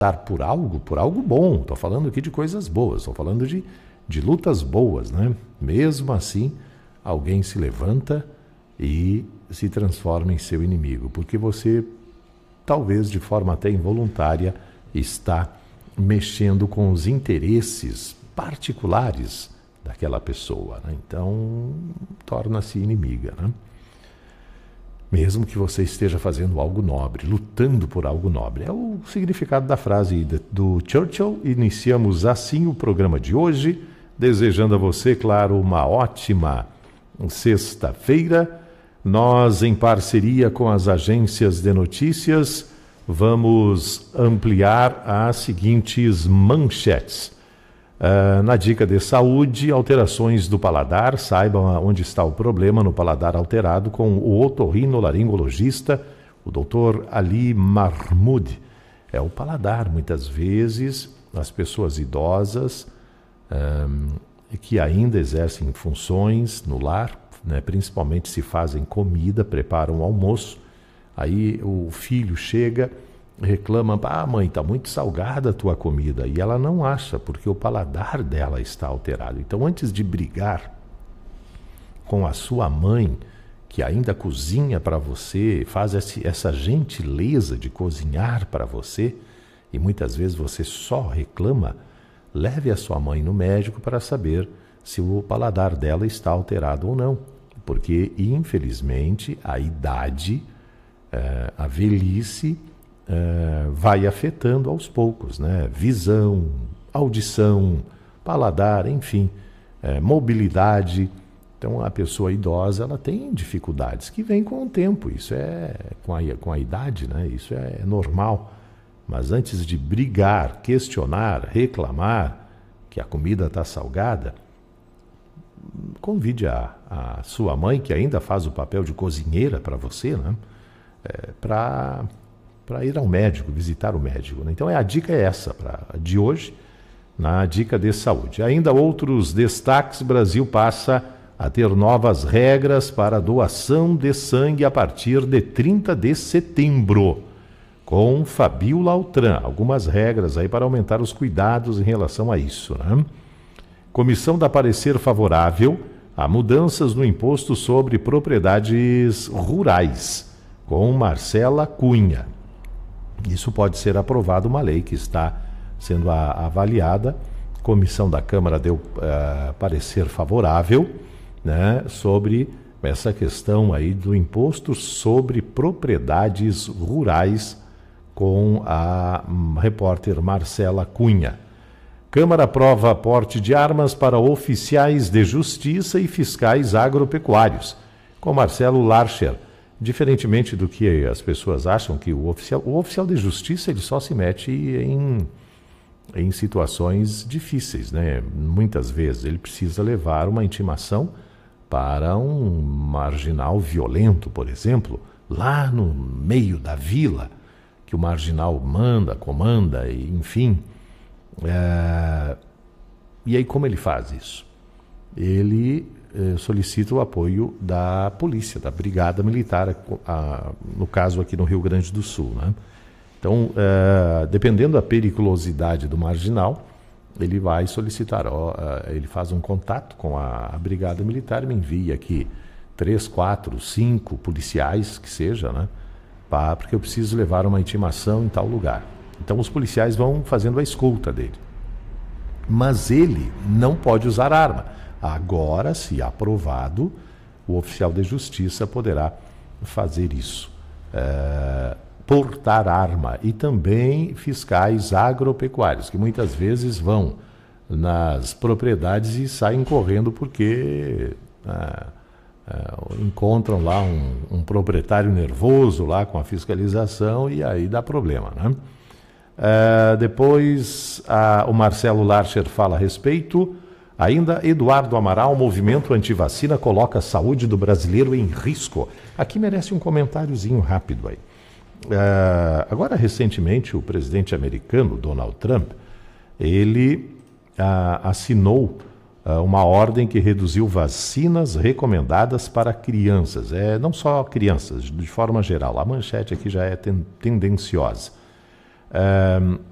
por algo bom. Estou falando aqui de coisas boas, estou falando de lutas boas, né? Mesmo assim, alguém se levanta e se transforma em seu inimigo, porque você, talvez de forma até involuntária, está mexendo com os interesses particulares daquela pessoa, né? Então, torna-se inimiga, né? Mesmo que você esteja fazendo algo nobre, lutando por algo nobre. É o significado da frase do Churchill. Iniciamos assim o programa de hoje, desejando a você, claro, uma ótima sexta-feira. Nós, em parceria com as agências de notícias, vamos ampliar as seguintes manchetes. Na dica de saúde, alterações do paladar, saiba onde está o problema no paladar alterado com o otorrinolaringologista, o Dr. Ali Mahmoud. É o paladar, muitas vezes, as pessoas idosas que ainda exercem funções no lar, né, principalmente se fazem comida, preparam o almoço, aí o filho chega, reclama, mãe, está muito salgada a tua comida, e ela não acha, porque o paladar dela está alterado. Então, antes de brigar com a sua mãe, que ainda cozinha para você, faz essa gentileza de cozinhar para você, e muitas vezes você só reclama, leve a sua mãe no médico para saber se o paladar dela está alterado ou não, porque, infelizmente, a idade, a velhice, vai afetando aos poucos, né? Visão, audição, paladar, enfim, mobilidade. Então, a pessoa idosa, ela tem dificuldades que vêm com o tempo, isso é com a idade, né? Isso é normal. Mas antes de brigar, questionar, reclamar que a comida está salgada, convide a sua mãe, que ainda faz o papel de cozinheira para você, né? Para ir ao médico, visitar o médico, né? Então a dica é essa de hoje, na dica de saúde. Ainda outros destaques: Brasil passa a ter novas regras para doação de sangue a partir de 30 de setembro, com Fabiola Altran. Algumas regras aí para aumentar os cuidados em relação a isso, né? Comissão dá parecer favorável a mudanças no imposto sobre propriedades rurais, com Marcela Cunha. Isso pode ser aprovado, uma lei que está sendo avaliada. A comissão da Câmara deu parecer favorável, né, sobre essa questão aí do imposto sobre propriedades rurais, com a repórter Marcela Cunha. Câmara aprova aporte de armas para oficiais de justiça e fiscais agropecuários, com Marcelo Larcher. Diferentemente do que as pessoas acham, que o oficial de justiça ele só se mete em situações difíceis, né? Muitas vezes ele precisa levar uma intimação para um marginal violento, por exemplo, lá no meio da vila, que o marginal comanda, e, enfim. E aí como ele faz isso? Ele solicita o apoio da polícia, da Brigada Militar, no caso aqui no Rio Grande do Sul, né? Então, dependendo da periculosidade do marginal, ele vai solicitar, ele faz um contato com a Brigada Militar, me envia aqui 3, 4, 5 policiais, que seja, né? Porque eu preciso levar uma intimação em tal lugar. Então, os policiais vão fazendo a escolta dele. Mas ele não pode usar arma. Agora, se aprovado, o oficial de justiça poderá fazer isso. Portar arma. E também fiscais agropecuários, que muitas vezes vão nas propriedades e saem correndo porque encontram lá um proprietário nervoso lá com a fiscalização, e aí dá problema, né? Depois, o Marcelo Larcher fala a respeito. Ainda, Eduardo Amaral, movimento antivacina coloca a saúde do brasileiro em risco. Aqui merece um comentáriozinho rápido aí. Agora, recentemente, o presidente americano, Donald Trump, ele assinou uma ordem que reduziu vacinas recomendadas para crianças. Não só crianças, de forma geral. A manchete aqui já é tendenciosa.